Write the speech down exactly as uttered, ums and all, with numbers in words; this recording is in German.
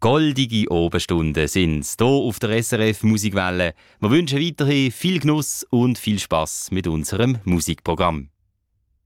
Goldige Oberstunden sind es hier auf der S R F Musikwelle. Wir wünschen weiterhin viel Genuss und viel Spass mit unserem Musikprogramm.